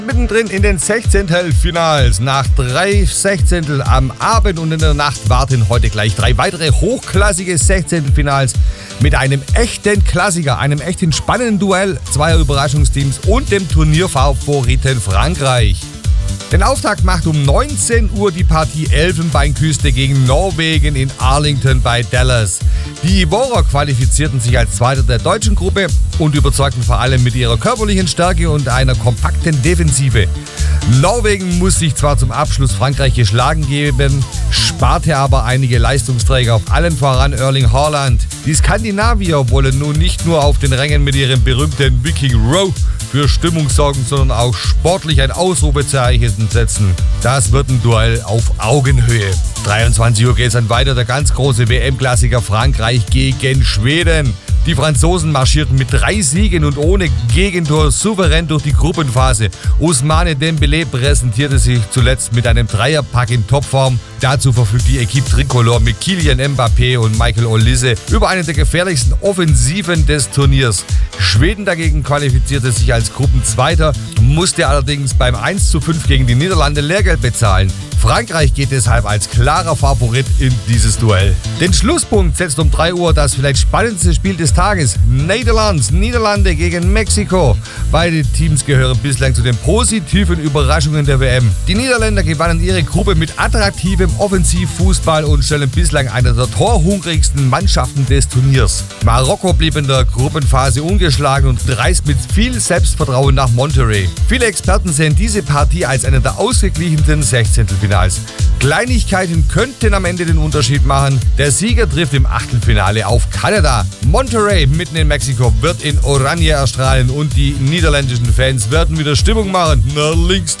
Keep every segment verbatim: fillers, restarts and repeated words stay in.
Mittendrin in den Sechzehntelfinals. Nach drei Sechzehntel am Abend und in der Nacht warten heute gleich drei weitere hochklassige Sechzehntelfinals mit einem echten Klassiker, einem echten spannenden Duell zweier Überraschungsteams und dem Turnierfavoriten Frankreich. Den Auftakt macht um neunzehn Uhr die Partie Elfenbeinküste gegen Norwegen in Arlington bei Dallas. Die Ivorer qualifizierten sich als Zweiter der deutschen Gruppe und überzeugten vor allem mit ihrer körperlichen Stärke und einer kompakten Defensive. Norwegen muss sich zwar zum Abschluss Frankreich geschlagen geben, sparte aber einige Leistungsträger, auf allen voran Erling Haaland. Die Skandinavier wollen nun nicht nur auf den Rängen mit ihrem berühmten Viking Row für Stimmung sorgen, sondern auch sportlich ein Ausrufezeichen setzen. Das wird ein Duell auf Augenhöhe. dreiundzwanzig Uhr geht es dann weiter, der ganz große W M-Klassiker Frankreich gegen Schweden. Die Franzosen marschierten mit drei Siegen und ohne Gegentor souverän durch die Gruppenphase. Ousmane Dembélé präsentierte sich zuletzt mit einem Dreierpack in Topform. Dazu verfügt die Equipe Tricolore mit Kylian Mbappé und Michael Olise über eine der gefährlichsten Offensiven des Turniers. Schweden dagegen qualifizierte sich als Gruppenzweiter, musste allerdings beim eins zu fünf gegen die Niederlande Lehrgeld bezahlen. Frankreich geht deshalb als klarer Favorit in dieses Duell. Den Schlusspunkt setzt um drei Uhr das vielleicht spannendste Spiel des Tages. Niederlands, Niederlande gegen Mexiko. Beide Teams gehören bislang zu den positiven Überraschungen der W M. Die Niederländer gewannen ihre Gruppe mit attraktivem Offensivfußball und stellen bislang eine der torhungrigsten Mannschaften des Turniers. Marokko blieb in der Gruppenphase ungeschlagen und reist mit viel Selbstvertrauen nach Monterrey. Viele Experten sehen diese Partie als eine der ausgeglichensten Sechzehntelfinals. Kleinigkeiten könnten am Ende den Unterschied machen. Der Sieger trifft im Achtelfinale auf Kanada. Monterrey, mitten in Mexiko, wird in Oranje erstrahlen und die niederländischen Fans werden wieder Stimmung machen. Na links,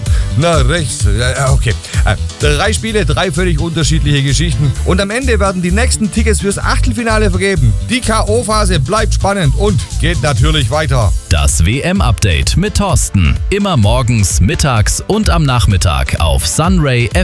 na rechts. Okay. Drei Spiele, drei völlig unterschiedliche Geschichten. Und am Ende werden die nächsten Tickets fürs Achtelfinale vergeben. Die K O-Phase bleibt spannend und geht natürlich weiter. Das W M-Update mit Thorsten. Immer morgens, mittags und am Nachmittag auf Sunray F